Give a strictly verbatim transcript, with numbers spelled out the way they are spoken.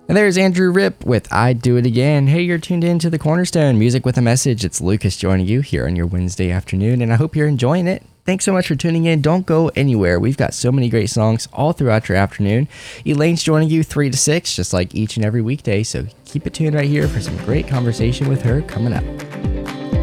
And there's Andrew Rip with I'd Do It Again. Hey, you're tuned in to the Cornerstone Music with a Message. It's Lucas joining you here on your Wednesday afternoon, and I hope you're enjoying it. Thanks so much for tuning in. Don't go anywhere. We've got so many great songs all throughout your afternoon. Elaine's joining you three to six, just like each and every weekday, so keep it tuned right here for some great conversation with her coming up.